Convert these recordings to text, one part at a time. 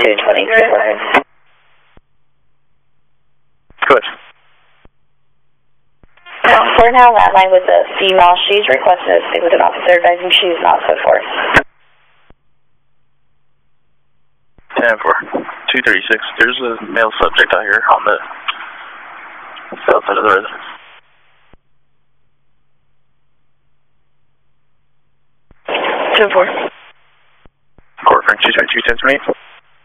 222, go ahead. Good. We're now on that line with the female. She's requesting to speak with an officer advising she is not set forth. 10-4, 236. There's a male subject out here on the south side of the residence. 10-4. Court Frank 222, 1028.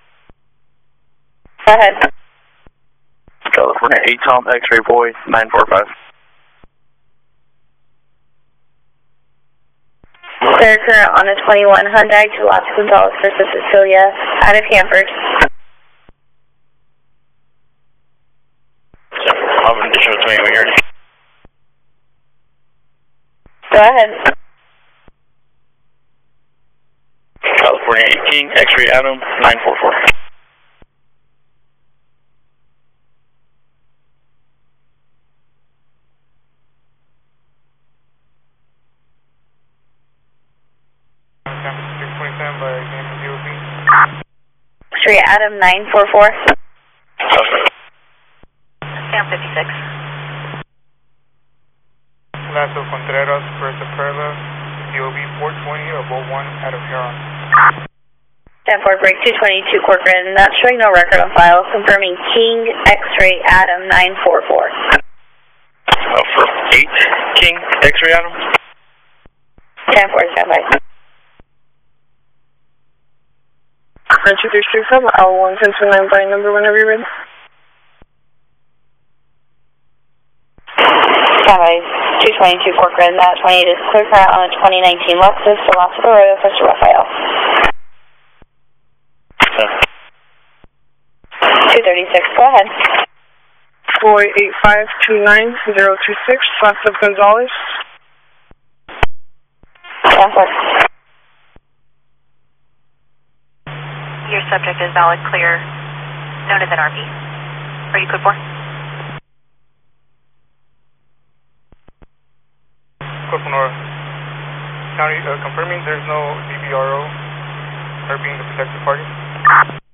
Go ahead. California 8 Tom X-ray boy 945. They're current on a 21 Hyundai to Los Gonzales versus Cecilia out of Hanford. I'll have an additional 20 when you're ready. Go ahead. California 18 X-ray Adam 944. Street Adam 944. Okay. Sam 56. Lasso Contreras versus Perla, DOB 420 of 01 out of Huron. 10-4 break 222 Corcoran, not showing no record on file, confirming King X-ray Adam 944. For 8 King X-ray Adam? 10-4, stand by. French 237, L1 1029 by number whenever you're ready. Stand by 222 Corcoran, that 28 is clear cut on a 2019 Lexus, Velocity Road, Mr. Raphael. 236, go ahead. Boy 8529026, south of Gonzales. 10-4. Your subject is valid, clear, known as an RP. Are you code 4? Code 4, County confirming there's no DBRO, her being the protected party.